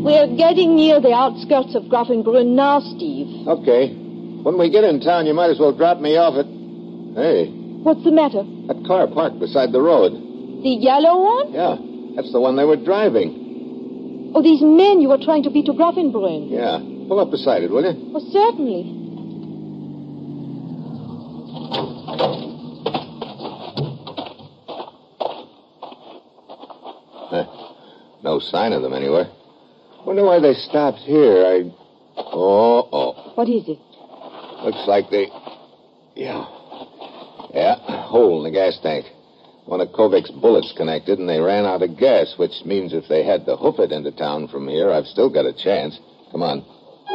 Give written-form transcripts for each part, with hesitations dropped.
We're getting near the outskirts of Grafenbrunn now, Steve. Okay. When we get in town, you might as well drop me off at... Hey. What's the matter? That car parked beside the road. The yellow one? Yeah, that's the one they were driving. Oh, these men you were trying to beat to Grafenbrunn. Yeah. Pull up beside it, will you? Oh, certainly. No sign of them anywhere. Wonder why they stopped here. Oh. What is it? Looks like they... Yeah, hole in the gas tank. One of Kovic's bullets connected, and they ran out of gas, which means if they had to hoof it into town from here, I've still got a chance. Come on.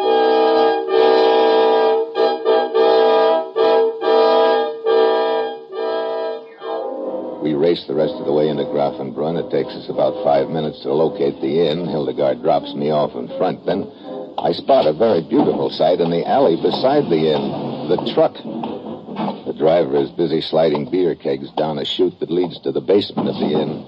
We race the rest of the way into Grafenbrunn. It takes us about 5 minutes to locate the inn. Hildegard drops me off in front. Then I spot a very beautiful sight in the alley beside the inn. The truck. The driver is busy sliding beer kegs down a chute that leads to the basement of the inn.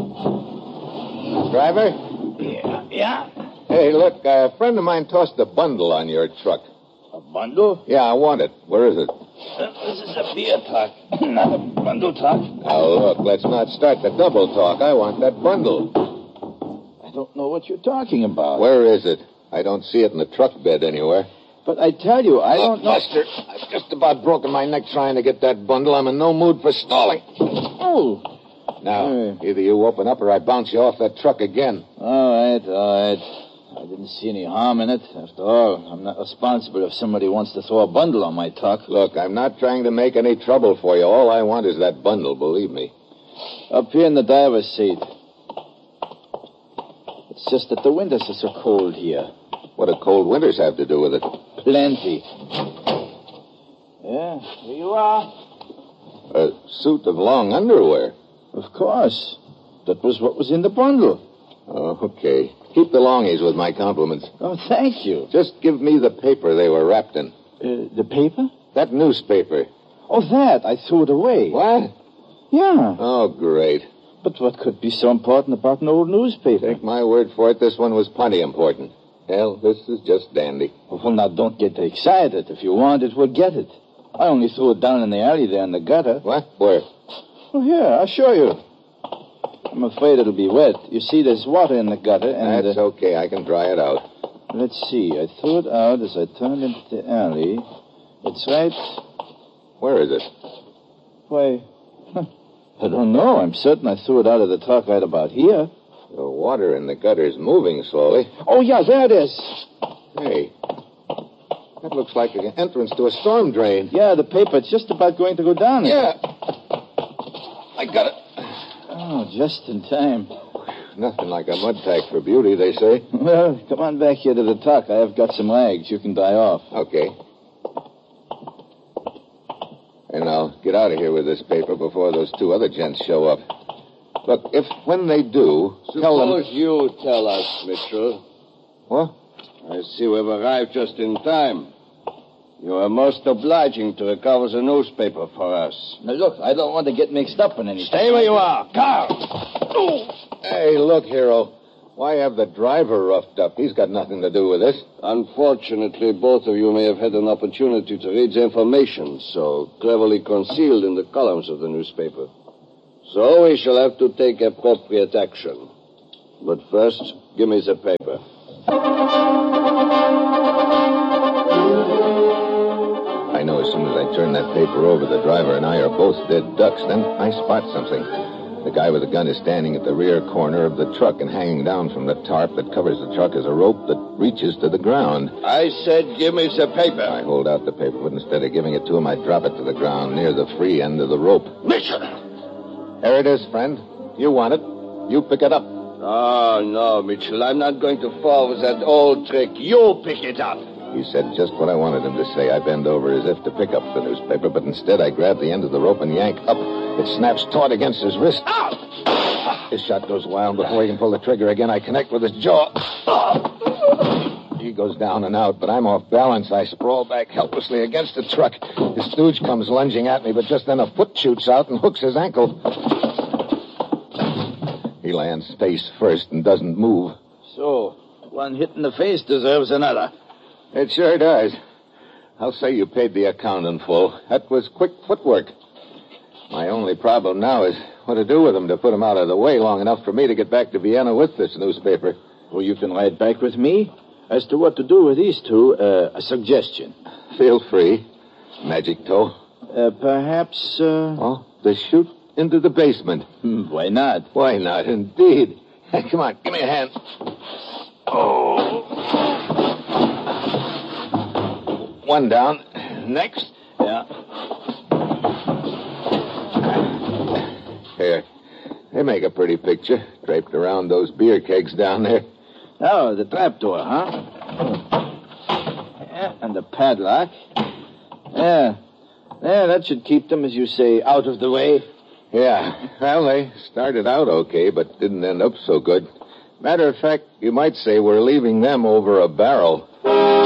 Driver? Yeah? Hey, look, a friend of mine tossed a bundle on your truck. A bundle? Yeah, I want it. Where is it? This is a beer talk, not a bundle talk. Now, look, let's not start the double talk. I want that bundle. I don't know what you're talking about. Where is it? I don't see it in the truck bed anywhere. But I tell you, I don't know... Buster, I've just about broken my neck trying to get that bundle. I'm in no mood for stalling. Oh. Now, either you open up or I bounce you off that truck again. All right. I didn't see any harm in it. After all, I'm not responsible if somebody wants to throw a bundle on my truck. Look, I'm not trying to make any trouble for you. All I want is that bundle, believe me. Up here in the driver's seat. It's just that the winters are so cold here. What do cold winters have to do with it? Plenty. Yeah, here you are. A suit of long underwear. Of course. That was what was in the bundle. Oh, okay. Keep the longies with my compliments. Oh, thank you. Just give me the paper they were wrapped in. The paper? That newspaper. Oh, that. I threw it away. What? Yeah. Oh, great. But what could be so important about an old newspaper? Take my word for it, this one was plenty important. Hell, this is just dandy. Well, now, don't get excited. If you want it, we'll get it. I only threw it down in the alley there in the gutter. What? Where? Well, here, I'll show you. I'm afraid it'll be wet. You see, there's water in the gutter, and... That's okay. I can dry it out. Let's see. I threw it out as I turned into the alley. It's right... Where is it? Why, I don't know. I'm certain I threw it out of the truck right about here. The water in the gutter is moving slowly. Oh, yeah, there it is. Hey, that looks like an entrance to a storm drain. Yeah, the paper. It's just about going to go down. Yeah. I got it. Oh, just in time. Nothing like a mud tack for beauty, they say. Well, come on back here to the truck. I have got some rags you can dry off. Okay. And I'll get out of here with this paper before those two other gents show up. Look, if when they do, tell them... Suppose you tell us, Mitchell. What? I see we've arrived just in time. You are most obliging to recover the newspaper for us. Now, look, I don't want to get mixed up in anything. Stay where you are. Carl! Hey, look, Hero. Why have the driver roughed up? He's got nothing to do with this. Unfortunately, both of you may have had an opportunity to read the information so cleverly concealed in the columns of the newspaper. So we shall have to take appropriate action. But first, give me the paper. I know as soon as I turn that paper over, the driver and I are both dead ducks. Then I spot something. The guy with the gun is standing at the rear corner of the truck, and hanging down from the tarp that covers the truck is a rope that reaches to the ground. I said give me the paper. I hold out the paper, but instead of giving it to him, I drop it to the ground near the free end of the rope. Mitchell! There it is, friend. You want it. You pick it up. Oh, no, Mitchell. I'm not going to fall with that old trick. You pick it up. He said just what I wanted him to say. I bend over as if to pick up the newspaper, but instead I grab the end of the rope and yank up. It snaps taut against his wrist. Ow! His shot goes wild. Before he can pull the trigger again, I connect with his jaw. He goes down and out, but I'm off balance. I sprawl back helplessly against the truck. His stooge comes lunging at me, but just then a foot shoots out and hooks his ankle. He lands face first and doesn't move. So, One hit in the face deserves another. It sure does. I'll say you paid the account in full. That was quick footwork. My only problem now is what to do with them to put them out of the way long enough for me to get back to Vienna with this newspaper. Well, you can ride back with me. As to what to do with these two, a suggestion. Feel free. Magic toe. Perhaps, Oh, the chute into the basement. Why not? Why not, indeed. Come on, give me a hand. Oh. One down. Next. Yeah. Here. They make a pretty picture, draped around those beer kegs down there. Oh, the trapdoor, huh? Yeah, and the padlock. Yeah. Yeah, that should keep them, as you say, out of the way. Yeah. Well, they started out okay, but didn't end up so good. Matter of fact, you might say we're leaving them over a barrel.